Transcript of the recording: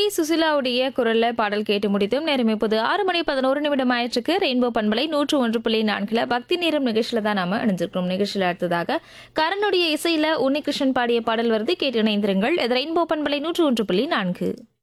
சுசிலாவுடைய குரல்ல பாடல் கேட்டு முடித்தோம். நேரம் இப்போது 6 மணி 11 நிமிடம் ஆயிற்றுக்கு. ரெயின்போ பண்பலை 101.4 பக்தி நேரம் நிகழ்ச்சியில தான் நாம இணைஞ்சிருக்கிறோம். நிகழ்ச்சியில அடுத்ததாக கரனுடைய இசையில உன்னிகிருஷ்ணன் பாடிய பாடல் வருது, கேட்டு இணைந்திருங்கள். இது ரெயின்போ பண்பலை 101.4.